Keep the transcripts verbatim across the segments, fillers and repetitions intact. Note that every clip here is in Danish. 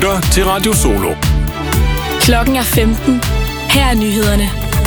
lytter til Radio Solo. Klokken er femten. Her er nyhederne.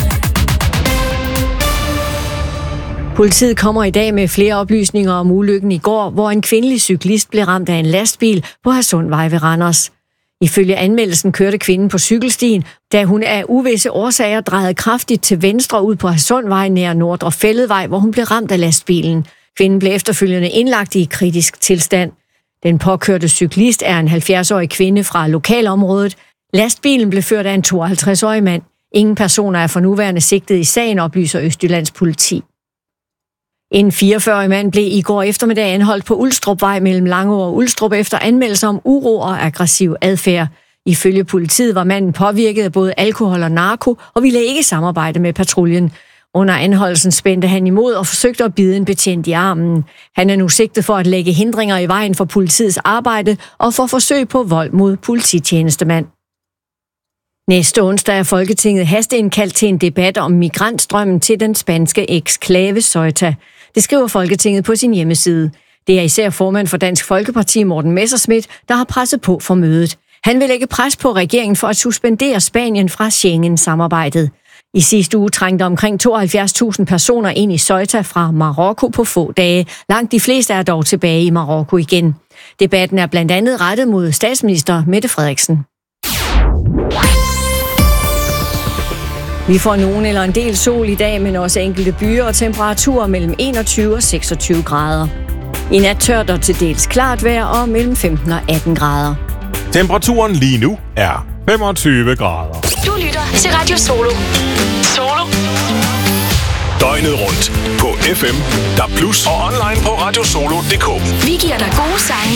Politiet kommer i dag med flere oplysninger om ulykken i går, hvor en kvindelig cyklist blev ramt af en lastbil på Hadsundvej ved Randers. Ifølge anmeldelsen kørte kvinden på cykelstien, da hun af uvisse årsager drejede kraftigt til venstre ud på Hadsundvej nær Nordre Fælledvej, hvor hun blev ramt af lastbilen. Kvinden blev efterfølgende indlagt i kritisk tilstand. Den påkørte cyklist er en halvfjerds-årig kvinde fra lokalområdet. Lastbilen blev ført af en tooghalvtreds-årig mand. Ingen personer er for nuværende sigtet i sagen, oplyser Østjyllands politi. En fireogfyrre-årig mand blev i går eftermiddag anholdt på Ulstrupvej mellem Langå og Ulstrup efter anmeldelser om uro og aggressiv adfærd. Ifølge politiet var manden påvirket af både alkohol og narko og ville ikke samarbejde med patruljen. Under anholdelsen spændte han imod og forsøgte at bide en betjent i armen. Han er nu sigtet for at lægge hindringer i vejen for politiets arbejde og for forsøg på vold mod polititjenestemand. Næste onsdag er Folketinget hasteindkaldt til en debat om migrantstrømmen til den spanske eksklave Ceuta. Det skriver Folketinget på sin hjemmeside. Det er især formand for Dansk Folkeparti, Morten Messerschmidt, der har presset på for mødet. Han vil lægge pres på regeringen for at suspendere Spanien fra Schengen-samarbejdet. I sidste uge trængte omkring tooghalvfjerds tusind personer ind i Ceuta fra Marokko på få dage. Langt de fleste er dog tilbage i Marokko igen. Debatten er blandt andet rettet mod statsminister Mette Frederiksen. Vi får nogen eller en del sol i dag, men også enkelte byer og temperaturer mellem enogtyve og seksogtyve grader. I nat tørt og til dels klart vejr og mellem femten og atten grader. Temperaturen lige nu er femogtyve grader. Du lytter til Radio Solo. Solo. Døgnet rundt på F M, D A B plus og online på radiosolo punktum d k. Vi giver dig gode sange